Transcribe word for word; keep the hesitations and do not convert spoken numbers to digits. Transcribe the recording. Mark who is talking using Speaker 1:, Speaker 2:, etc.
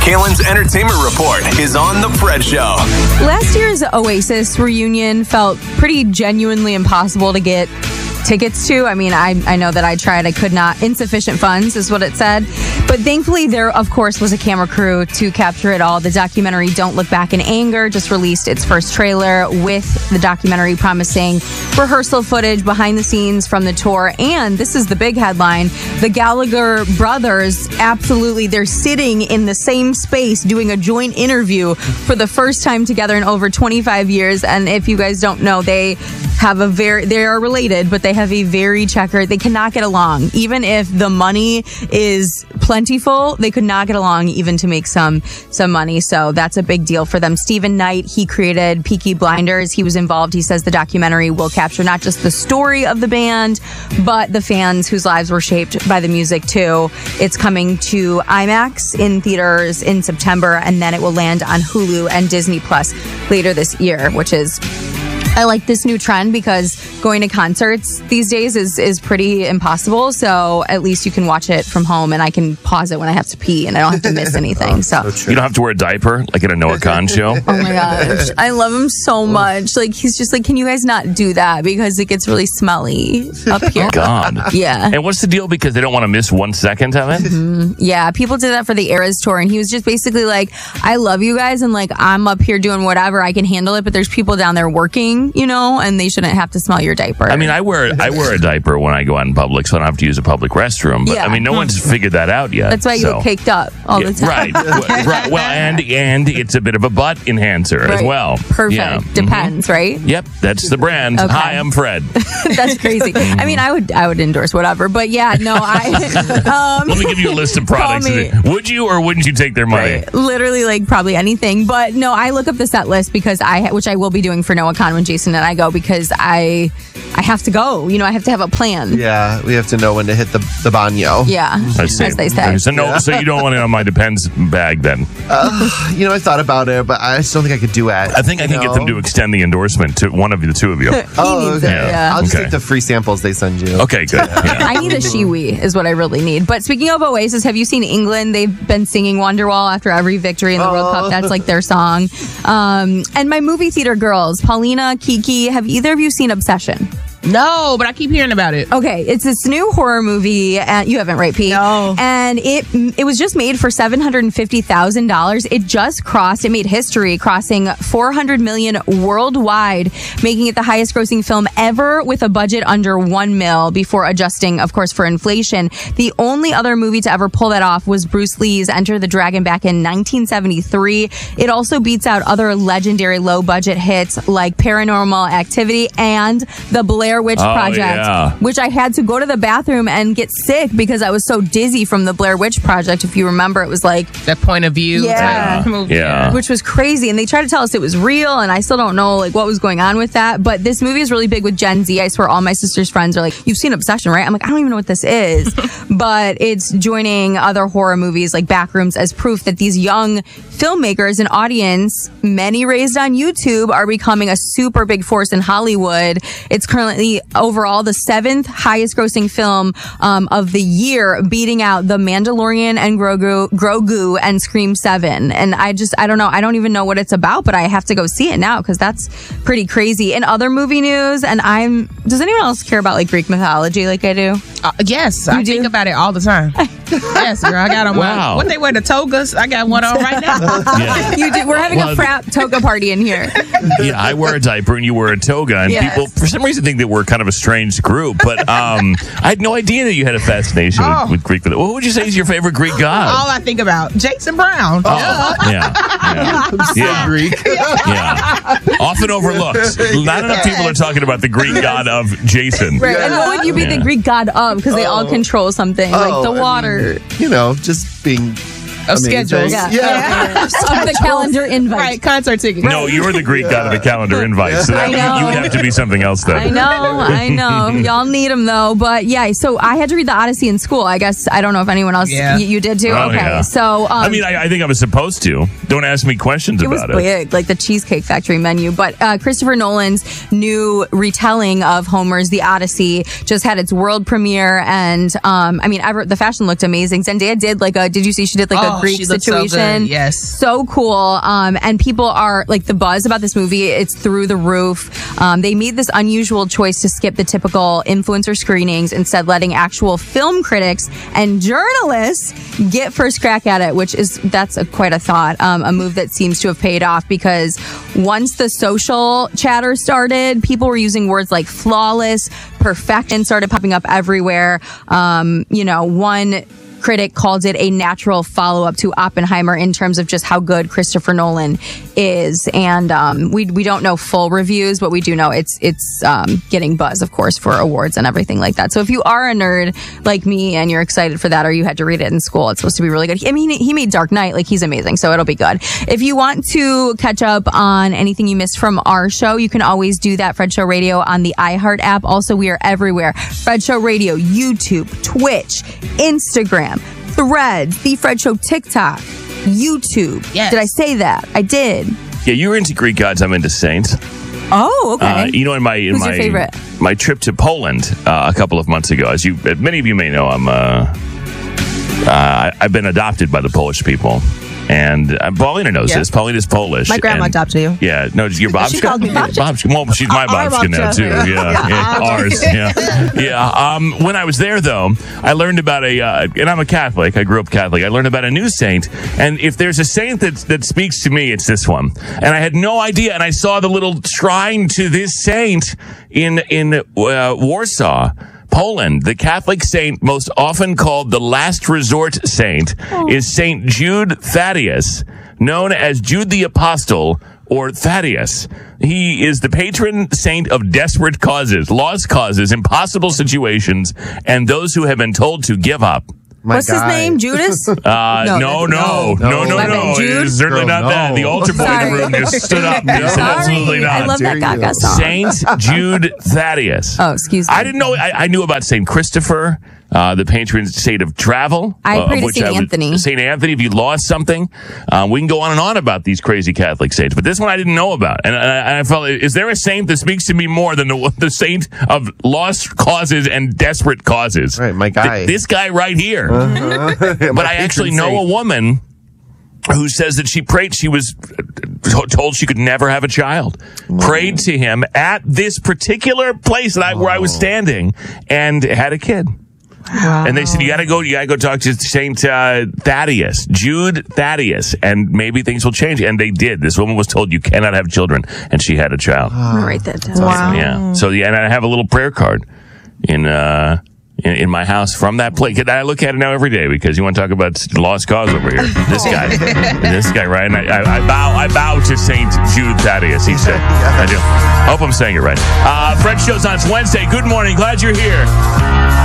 Speaker 1: Kaylin's Entertainment Report is on The Fred Show.
Speaker 2: Last year's Oasis reunion felt pretty genuinely impossible to get tickets to. I mean, I, I know that I tried. I could not. Insufficient funds is what it said. But thankfully, there, of course, was a camera crew to capture it all. The documentary Don't Look Back in Anger just released its first trailer with the documentary promising rehearsal footage, behind the scenes from the tour. And this is the big headline. The Gallagher brothers, absolutely, they're sitting in the same space doing a joint interview for the first time together in over twenty-five years. And if you guys don't know, they have a very, they are related, but they have a very checkered, they cannot get along. Even if the money is plentiful, they could not get along even to make some some money. So that's a big deal for them. Stephen Knight, he created Peaky Blinders. He was involved. He says the documentary will capture not just the story of the band, but the fans whose lives were shaped by the music too. It's coming to IMAX in theaters in September, and then it will land on Hulu and Disney Plus later this year, which is, I like this new trend because going to concerts these days is, is pretty impossible. So at least you can watch it from home, and I can pause it when I have to pee and I don't have to miss anything. So,
Speaker 3: so you don't have to wear a diaper like at a Noah Khan show.
Speaker 2: Oh my gosh. I love him so much. Like, he's just like, can you guys not do that? Because it gets really smelly up here.
Speaker 3: Oh God.
Speaker 2: Yeah.
Speaker 3: And what's the deal? Because they don't want to miss one second of it?
Speaker 2: Mm-hmm. Yeah. People did that for the Eras tour, and he was just basically like, I love you guys, and like, I'm up here doing whatever. I can handle it, but there's people down there working, you know, and they shouldn't have to smell your diaper.
Speaker 3: I mean, I wear I wear a diaper when I go out in public, so I don't have to use a public restroom. But
Speaker 2: Yeah.
Speaker 3: I mean, no one's figured that out yet.
Speaker 2: That's why you
Speaker 3: so.
Speaker 2: get caked up all
Speaker 3: Yeah,
Speaker 2: the time.
Speaker 3: Right. Well, right. Well, and and it's a bit of a butt enhancer as
Speaker 2: Right.
Speaker 3: well.
Speaker 2: Perfect.
Speaker 3: Yeah.
Speaker 2: Depends, right?
Speaker 3: Yep, that's the brand.
Speaker 2: Okay.
Speaker 3: Hi, I'm Fred.
Speaker 2: That's crazy. I mean, I would I would endorse whatever, but yeah, no, I. Um,
Speaker 3: Let me give you a list of products.
Speaker 2: Call me.
Speaker 3: Would you or wouldn't you take their money?
Speaker 2: Right. Literally, like, probably anything. But no, I look up the set list because I, which I will be doing for Noah Khan when Jason and I go, because I, I have to go. You know, I have to have a plan.
Speaker 4: Yeah, we have to know when to hit the the baño.
Speaker 2: Yeah,
Speaker 3: I see.
Speaker 2: as they say.
Speaker 3: So no, so you don't want it on my Depends bag then?
Speaker 4: Uh, you know, I thought about it, but I just don't think I could do it.
Speaker 3: I think I can get them to extend the endorsement to one of the two of you.
Speaker 4: Oh,
Speaker 2: needs
Speaker 4: okay.
Speaker 2: it, yeah.
Speaker 4: I'll just
Speaker 3: Okay.
Speaker 4: take the free samples they send you.
Speaker 3: Okay, good. Yeah.
Speaker 2: I need a shiwi is what I really need. But speaking of Oasis, have you seen England? They've been singing Wonderwall after every victory in the World Cup. That's like their song. Um, and my movie theater girls, Paulina, Kiki, have either of you seen Obsession?
Speaker 5: No, but I keep hearing about it.
Speaker 2: Okay, it's this new horror movie. Uh, you haven't, right, Pete?
Speaker 5: No.
Speaker 2: And it it was just made for seven hundred fifty thousand dollars. It just crossed, it made history, crossing four hundred million dollars worldwide, making it the highest grossing film ever with a budget under one mil before adjusting, of course, for inflation. The only other movie to ever pull that off was Bruce Lee's Enter the Dragon back in nineteen seventy-three. It also beats out other legendary low-budget hits like Paranormal Activity and The Blair Witch
Speaker 3: Oh,
Speaker 2: Project,
Speaker 3: yeah.
Speaker 2: which I had to go to the bathroom and get sick because I was so dizzy from the Blair Witch Project. If you remember, it was like,
Speaker 5: That point of view.
Speaker 2: Yeah.
Speaker 5: type movie.
Speaker 3: Yeah.
Speaker 2: which was crazy. And they tried to tell us it was real, and I still don't know like what was going on with that. But this movie is really big with Gen Z. I swear all my sister's friends are like, you've seen Obsession, right? I'm like, I don't even know what this is. But it's joining other horror movies like Backrooms as proof that these young filmmakers and audience, many raised on YouTube, are becoming a super big force in Hollywood. It's currently overall the seventh highest grossing film um, of the year, beating out The Mandalorian and Grogu, Grogu and Scream seven. And I just, I don't know. I don't even know what it's about, but I have to go see it now because that's pretty crazy. In other movie news, and I'm, does anyone else care about like Greek mythology like I do?
Speaker 5: Uh, yes, I
Speaker 2: do?
Speaker 5: think about it all the time. Yes, girl, I got on
Speaker 3: Wow.
Speaker 5: my. What they wear, the togas? I got one on right now.
Speaker 3: Yeah.
Speaker 2: You do. We're having
Speaker 3: Well,
Speaker 2: a frat toga party in here.
Speaker 3: Yeah, I wear a diaper and you wear a toga, and
Speaker 2: Yes.
Speaker 3: people, for some reason, think that we're kind of a strange group. But um, I had no idea that you had a fascination
Speaker 5: Oh.
Speaker 3: with, with Greek. What would you say is your favorite Greek god?
Speaker 5: All I think about, Jason Brown.
Speaker 3: Oh, yeah, yeah, yeah.
Speaker 4: Greek.
Speaker 3: yeah. Often overlooked. Not enough people are talking about the Greek god of Jason.
Speaker 2: Right. And what would you be
Speaker 3: Yeah.
Speaker 2: the Greek god of? Because they all control something,
Speaker 4: Oh,
Speaker 2: like the
Speaker 4: I
Speaker 2: water.
Speaker 4: mean, you know, just being
Speaker 5: Of
Speaker 4: amazing.
Speaker 5: schedules.
Speaker 2: Yeah.
Speaker 4: Yeah.
Speaker 2: of the calendar invite.
Speaker 5: Right, concert ticket.
Speaker 3: No, you're the Greek god of the calendar invite. So that,
Speaker 2: I know.
Speaker 3: you would have to be something else then.
Speaker 2: I know, I know. Y'all need them though. But yeah, so I had to read the Odyssey in school. I guess I don't know if anyone else
Speaker 5: Yeah.
Speaker 2: y- you did too.
Speaker 3: Oh,
Speaker 2: okay,
Speaker 3: yeah.
Speaker 2: so um,
Speaker 3: I mean, I, I think I was supposed to. Don't ask me questions
Speaker 2: it was
Speaker 3: about it.
Speaker 2: big, like the Cheesecake Factory menu. But uh, Christopher Nolan's new retelling of Homer's The Odyssey just had its world premiere, and um, I mean, ever, the fashion looked amazing. Zendaya did like a. Did you see she did like
Speaker 5: Oh, Oh,
Speaker 2: Greek
Speaker 5: she looks so good.
Speaker 2: situation.
Speaker 5: Yes.
Speaker 2: So cool. Um, and people are like the buzz about this movie. It's through the roof. Um, they made this unusual choice to skip the typical influencer screenings, instead letting actual film critics and journalists get first crack at it, which is that's a, quite a thought. Um, a move that seems to have paid off, because once the social chatter started, people were using words like flawless, perfection started popping up everywhere. Um, you know, one critic called it a natural follow-up to Oppenheimer in terms of just how good Christopher Nolan is. And um, we we don't know full reviews, but we do know it's it's um, getting buzz, of course, for awards and everything like that. So if you are a nerd like me and you're excited for that, or you had to read it in school, it's supposed to be really good. I mean, he made Dark Knight. Like, he's amazing, so it'll be good. If you want to catch up on anything you missed from our show, you can always do that. Fred Show Radio on the iHeart app. Also, we are everywhere. Fred Show Radio, YouTube, Twitch, Instagram, Threads, The Fred Show TikTok, YouTube.
Speaker 5: Yes.
Speaker 2: Did I say that? I did.
Speaker 3: Yeah, you're into Greek gods. I'm into saints.
Speaker 2: Oh, okay.
Speaker 3: Uh, you know, in my in
Speaker 2: Who's
Speaker 3: my
Speaker 2: your favorite?
Speaker 3: my trip to Poland uh, a couple of months ago, as you many of you may know, I'm uh, uh, I've been adopted by the Polish people. And uh, Paulina knows
Speaker 5: Yeah.
Speaker 3: this. Paulina's Polish.
Speaker 5: My grandma
Speaker 3: and,
Speaker 5: adopted you.
Speaker 3: Yeah, no, your Babska.
Speaker 5: She called me Babska.
Speaker 3: Babska. Well, she's my
Speaker 5: Our
Speaker 3: Babska now
Speaker 5: Babska.
Speaker 3: too. Yeah, yeah, ours. Yeah, yeah. Um, when I was there, though, I learned about a, uh, and I'm a Catholic. I grew up Catholic. I learned about a new saint, and if there's a saint that that speaks to me, it's this one. And I had no idea. And I saw the little shrine to this saint in in uh, Warsaw, Poland. The Catholic saint most often called the last resort saint is Saint Jude Thaddeus, known as Jude the Apostle or Thaddeus. He is the patron saint of desperate causes, lost causes, impossible situations, and those who have been told to give up.
Speaker 4: My
Speaker 2: What's his
Speaker 4: guy.
Speaker 2: name? Judas?
Speaker 3: Uh,
Speaker 2: No,
Speaker 3: no, no,
Speaker 2: no.
Speaker 3: no, no, no,
Speaker 2: My bad,
Speaker 3: It
Speaker 2: Jude?
Speaker 3: is certainly
Speaker 4: Girl,
Speaker 3: not that.
Speaker 4: no.
Speaker 3: The altar boy in
Speaker 2: Sorry.
Speaker 3: the room just stood up and said, absolutely
Speaker 2: Sorry.
Speaker 3: not.
Speaker 2: I love that
Speaker 4: Dare
Speaker 2: Gaga
Speaker 4: you.
Speaker 2: song.
Speaker 3: Saint Jude Thaddeus.
Speaker 2: Oh, excuse me.
Speaker 3: I didn't know. I, I knew about Saint Christopher, uh, the patron saint of travel.
Speaker 2: I
Speaker 3: uh,
Speaker 2: pray
Speaker 3: of
Speaker 2: to
Speaker 3: which
Speaker 2: Saint
Speaker 3: I would-
Speaker 2: Anthony.
Speaker 3: Saint Anthony, if you lost something, uh, we can go on and on about these crazy Catholic saints. But this one I didn't know about, and, and, I, and I felt, is there a saint that speaks to me more than the, the saint of lost causes and desperate causes?
Speaker 4: Right, my guy.
Speaker 3: Th- this guy right here. But I actually know a woman who says that she prayed, she was t- told she could never have a child, prayed to him at this particular place that I, where I was standing, and had a kid.
Speaker 2: Wow.
Speaker 3: And they said, you gotta go, you gotta go talk to Saint uh, Thaddeus, Jude Thaddeus, and maybe things will change. And they did. This woman was told you cannot have children, and she had a child.
Speaker 2: I'm gonna write that down.
Speaker 5: Wow.
Speaker 3: Yeah. So yeah, and I have a little prayer card in uh in, in my house from that place. I look at it now every day because you want to talk about lost cause over here. This guy, this guy, right? And I, I, I bow, I bow to Saint Jude Thaddeus. He said, I do. Hope I'm saying it right. Uh, Fred Show's on. It's Wednesday. Good morning. Glad you're here.